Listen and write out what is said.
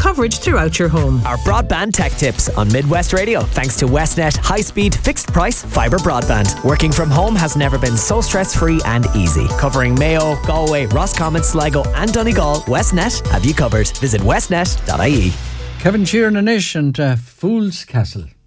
coverage throughout your home. Our broadband tech tips on Midwest Radio, thanks to Westnet high-speed, fixed-price fibre broadband. Working from home has never been so stress-free and easy. Covering Mayo, Galway, Roscommon, Sligo and Donegal, Westnet have you covered. Visit westnet.ie. Kevin Sheeran and Ish and Fool's Castle.